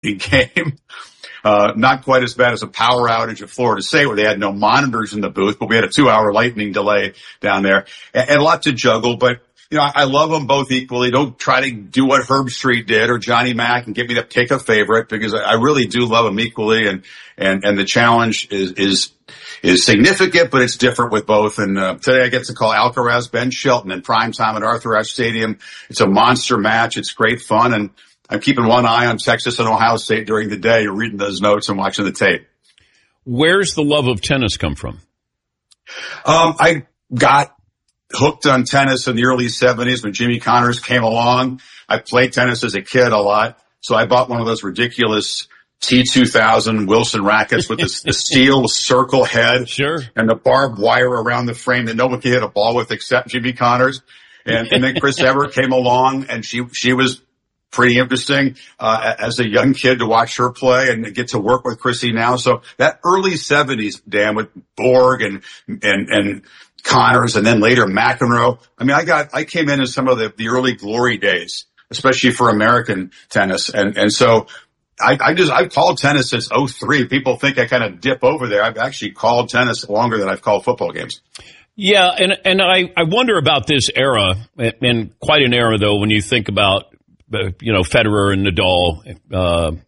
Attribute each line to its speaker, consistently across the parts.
Speaker 1: lightning game. Not quite as bad as a power outage at Florida State where they had no monitors in the booth, but we had a 2-hour lightning delay down there and a lot to juggle. But, I love them both equally. Don't try to do what Herb Street did or Johnny Mack and get me to pick a favorite because I really do love them equally. And the challenge is significant, but it's different with both. And today I get to call Alcaraz, Ben Shelton in prime time at Arthur Ashe Stadium. It's a monster match. It's great fun. And I'm keeping one eye on Texas and Ohio State during the day, reading those notes and watching the tape.
Speaker 2: Where's the love of tennis come from?
Speaker 1: I got hooked on tennis in the early 70s when Jimmy Connors came along. I played tennis as a kid a lot. So I bought one of those ridiculous T2000 Wilson rackets with the steel circle head.
Speaker 2: Sure.
Speaker 1: And the barbed wire around the frame that no one can hit a ball with except Jimmy Connors. And then Chris Evert came along and she was pretty interesting, as a young kid to watch her play and get to work with Chrissy now. So that early 70s, Dan, with Borg and Connors and then later McEnroe. I mean, I came in some of the early glory days, especially for American tennis. And so I've called tennis since '03. People think I kind of dip over there. I've actually called tennis longer than I've called football games.
Speaker 2: Yeah. And I wonder about this era, and quite an era though, when you think about, Federer and Nadal,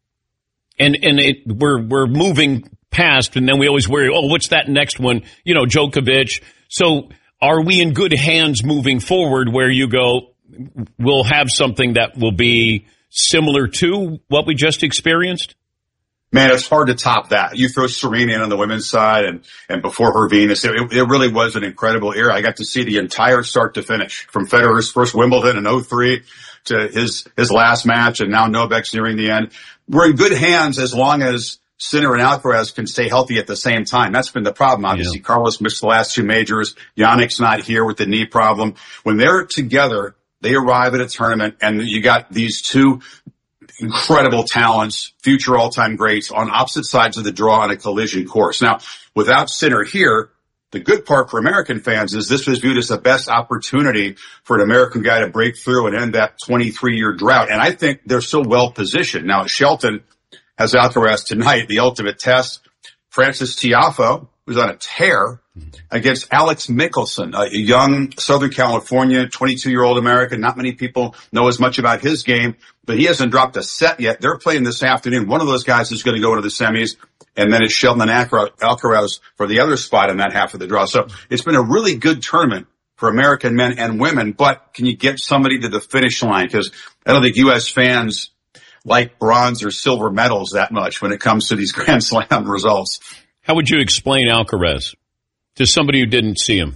Speaker 2: we're moving past, and then we always worry, what's that next one? Djokovic. So are we in good hands moving forward where you go, we'll have something that will be similar to what we just experienced?
Speaker 1: Man, it's hard to top that. You throw Serena in on the women's side and before her Venus, it really was an incredible era. I got to see the entire start to finish from Federer's first Wimbledon in '03 to his last match, and now Novak's nearing the end. We're in good hands as long as Sinner and Alcaraz can stay healthy at the same time. That's been the problem, obviously. Yeah. Carlos missed the last two majors. Yannick's not here with the knee problem. When they're together, they arrive at a tournament, and you got these two incredible talents, future all-time greats on opposite sides of the draw on a collision course. Now, without Sinner here, the good part for American fans is this was viewed as the best opportunity for an American guy to break through and end that 23-year drought. And I think they're so well positioned. Now, Shelton has Alcaraz tonight, the ultimate test. Francis Tiafoe, who's on a tear, against Alex Mickelson, a young Southern California, 22-year-old American. Not many people know as much about his game, but he hasn't dropped a set yet. They're playing this afternoon. One of those guys is going to go into the semis, and then it's Shelton and Alcaraz for the other spot in that half of the draw. So it's been a really good tournament for American men and women, but can you get somebody to the finish line? Because I don't think U.S. fans like bronze or silver medals that much when it comes to these Grand Slam results.
Speaker 2: How would you explain Alcaraz to somebody who didn't see him?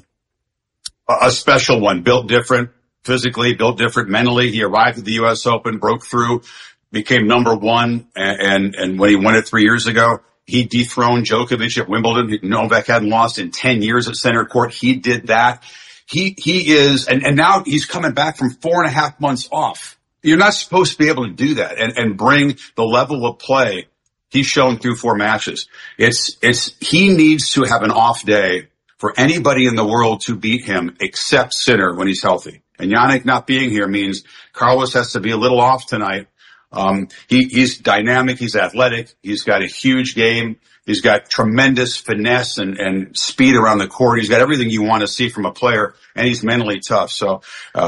Speaker 1: A special one, built different physically, built different mentally. He arrived at the U.S. Open, broke through, became number one, and when he won it 3 years ago, he dethroned Djokovic at Wimbledon. Novak hadn't lost in 10 years at center court. He did that. He is, and now he's coming back from 4.5 months off. You're not supposed to be able to do that and bring the level of play he's shown through 4 matches. He needs to have an off day for anybody in the world to beat him except Sinner when he's healthy. And Yannick not being here means Carlos has to be a little off tonight. He's dynamic. He's athletic. He's got a huge game. He's got tremendous finesse and speed around the court. He's got everything you want to see from a player, and he's mentally tough. So,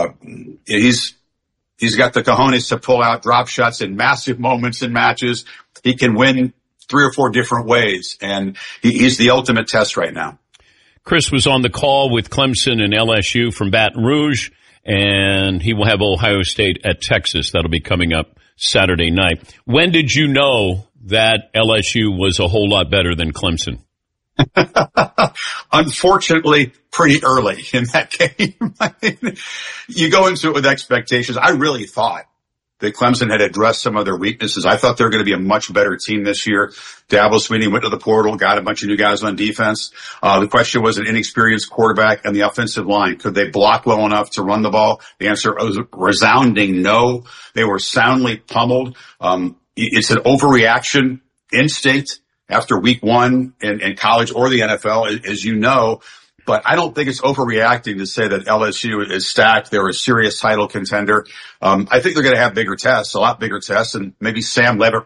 Speaker 1: he's got the cojones to pull out drop shots in massive moments in matches. He can win 3 or 4 different ways, and he's the ultimate test right now.
Speaker 2: Chris was on the call with Clemson and LSU from Baton Rouge, and he will have Ohio State at Texas. That'll be coming up Saturday night. When did you know that LSU was a whole lot better than Clemson?
Speaker 1: Unfortunately, pretty early in that game. I mean, you go into it with expectations. I really thought that Clemson had addressed some of their weaknesses. I thought they were going to be a much better team this year. Dabo Swinney went to the portal, got a bunch of new guys on defense. The question was an inexperienced quarterback and the offensive line. Could they block well enough to run the ball? The answer was resounding no. They were soundly pummeled. It's an overreaction instinct after week 1 in college or the NFL, as you know. But I don't think it's overreacting to say that LSU is stacked. They're a serious title contender. I think they're going to have bigger tests, a lot bigger tests, and maybe Sam Levitt